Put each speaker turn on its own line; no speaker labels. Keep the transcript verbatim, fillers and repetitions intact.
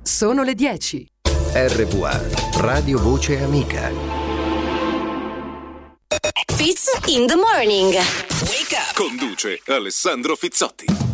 Sono le dieci.
R V A, Radio Voce Amica.
Fizz in the morning.
Wake up. Conduce Alessandro Fizzotti.